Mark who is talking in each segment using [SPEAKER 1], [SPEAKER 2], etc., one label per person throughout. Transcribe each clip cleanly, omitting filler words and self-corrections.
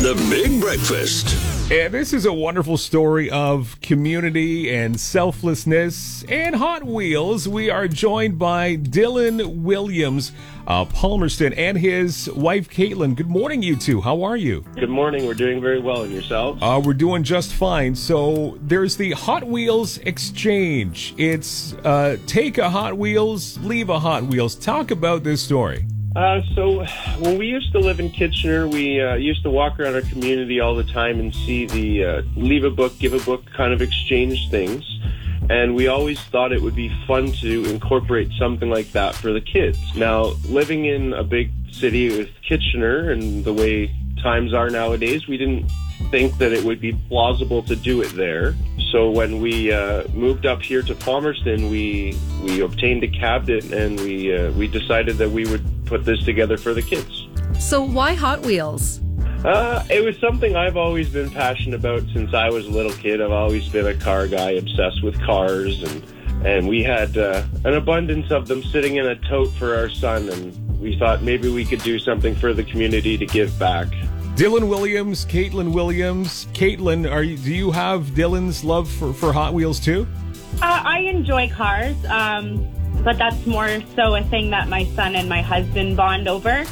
[SPEAKER 1] The Big Breakfast.
[SPEAKER 2] And this is a wonderful story of community and selflessness and Hot Wheels. We are joined by Dylan Williams, Palmerston, and his wife, Caitlin. Good morning, you two. How are you?
[SPEAKER 3] Good morning. We're doing very well. And yourselves?
[SPEAKER 2] We're doing just fine. So there's the Hot Wheels exchange. It's take a Hot Wheels, leave a Hot Wheels. Talk about this story.
[SPEAKER 3] So when we used to live in Kitchener, we used to walk around our community all the time and see the leave a book, give a book kind of exchange things. And we always thought it would be fun to incorporate something like that for the kids. Now, living in a big city with Kitchener and the way times are nowadays, we didn't think that it would be plausible to do it there. So when we moved up here to Palmerston, we obtained a cabinet and we decided that we would put this together for the kids.
[SPEAKER 4] So why Hot Wheels?
[SPEAKER 3] It was something I've always been passionate about since I was a little kid. I've always been a car guy, obsessed with cars, and we had an abundance of them sitting in a tote for our son, and we thought maybe we could do something for the community to give back.
[SPEAKER 2] Dylan Williams, Caitlin Williams. Caitlin, do you have Dylan's love for Hot Wheels too?
[SPEAKER 5] I enjoy cars, but that's more so a thing that my son and my husband bond over.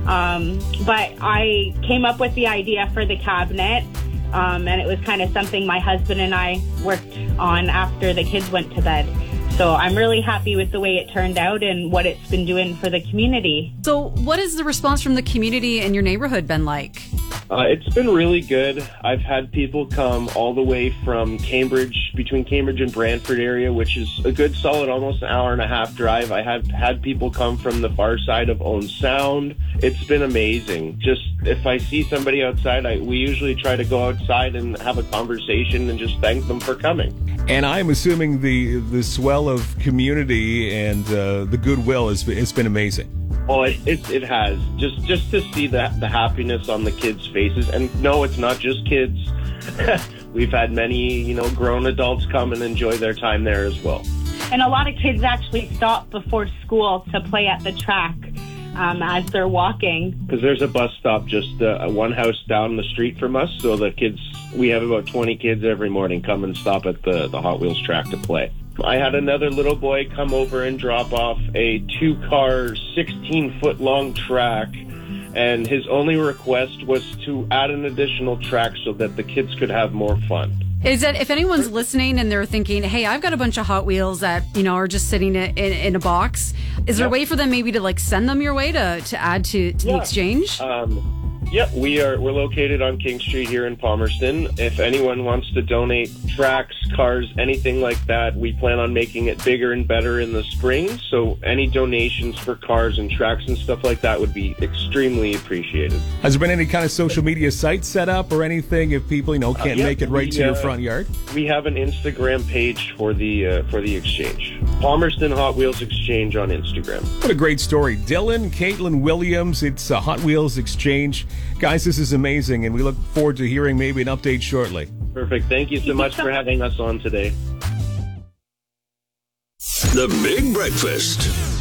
[SPEAKER 5] But I came up with the idea for the cabinet, and it was kind of something my husband and I worked on after the kids went to bed. So I'm really happy with the way it turned out and what it's been doing for the community.
[SPEAKER 4] So what has the response from the community and your neighborhood been like?
[SPEAKER 3] It's been really good. I've had people come all the way from Cambridge, between Cambridge and Brantford area, which is a good solid almost an hour and a half drive. I have had people come from the far side of Owen Sound. It's been amazing. Just if I see somebody outside, we usually try to go outside and have a conversation and just thank them for coming.
[SPEAKER 2] And I'm assuming the swell of community and the goodwill has been amazing.
[SPEAKER 3] Oh, it has. Just to see the happiness on the kids' faces. And no, it's not just kids. We've had many, grown adults come and enjoy their time there as well.
[SPEAKER 5] And a lot of kids actually stop before school to play at the track as they're walking.
[SPEAKER 3] Because there's a bus stop just one house down the street from us. So the kids, we have about 20 kids every morning come and stop at the Hot Wheels track to play. I had another little boy come over and drop off a 2-car, 16-foot-long track, and his only request was to add an additional track so that the kids could have more fun.
[SPEAKER 4] Is that if anyone's listening and they're thinking, hey, I've got a bunch of Hot Wheels that, are just sitting in a box, is there a way for them maybe to send them your way to add to the exchange?
[SPEAKER 3] Yep, we're located on King Street here in Palmerston. If anyone wants to donate tracks, cars, anything like that, we plan on making it bigger and better in the spring. So any donations for cars and tracks and stuff like that would be extremely appreciated.
[SPEAKER 2] Has there been any kind of social media site set up or anything if people, can't make it right to your front yard?
[SPEAKER 3] We have an Instagram page for the exchange. Palmerston Hot Wheels Exchange on Instagram.
[SPEAKER 2] What a great story. Dylan, Caitlin Williams, it's a Hot Wheels exchange. Guys, this is amazing, and we look forward to hearing maybe an update shortly.
[SPEAKER 3] Perfect. Thank you so much for having us on today.
[SPEAKER 1] The Big Breakfast.